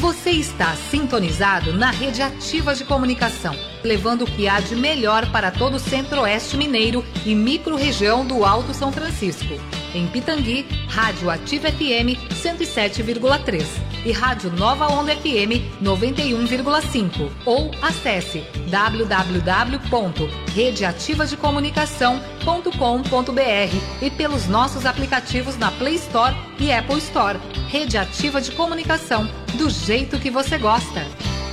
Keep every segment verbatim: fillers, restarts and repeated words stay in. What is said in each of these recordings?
Você está sintonizado na Rede Ativa de Comunicação, levando o que há de melhor para todo o Centro-Oeste Mineiro e micro-região do Alto São Francisco. Em Pitangui, Rádio Ativa F M cento e sete vírgula três e Rádio Nova Onda F M noventa e um vírgula cinco. Ou acesse w w w ponto rede ativa de comunicação ponto com ponto b r e pelos nossos aplicativos na Play Store e Apple Store. Rede Ativa de Comunicação, do jeito que você gosta.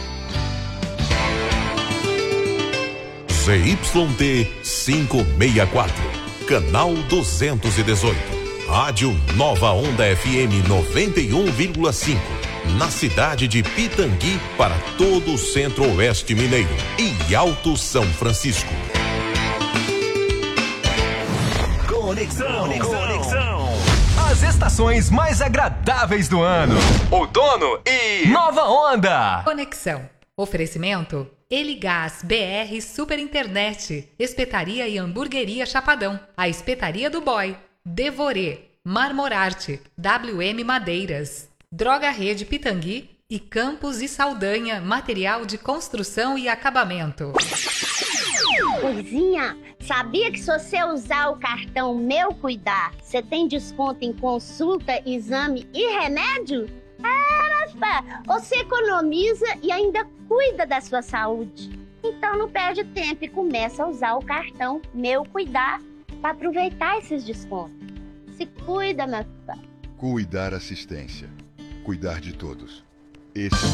Z Y T quinhentos e sessenta e quatro, canal duzentos e dezoito. Rádio Nova Onda F M noventa e um vírgula cinco, na cidade de Pitangui para todo o Centro-Oeste Mineiro e Alto São Francisco. Conexão, conexão, conexão. As estações mais agradáveis do ano. Outono e Nova Onda. Conexão. Oferecimento Eligás B R Super Internet, Espetaria e Hamburgueria Chapadão, a Espetaria do Boy, Devorê, Marmorarte, W M Madeiras, Droga Rede Pitangui e Campos e Saldanha, material de construção e acabamento. Coisinha, sabia que se você usar o cartão Meu Cuidar, você tem desconto em consulta, exame e remédio? Ah, rapaz, você economiza e ainda cuida da sua saúde. Então não perde tempo e começa a usar o cartão Meu Cuidar para aproveitar esses descontos. Se cuida, meu pai. Cuidar Assistência. Cuidar de todos. Esse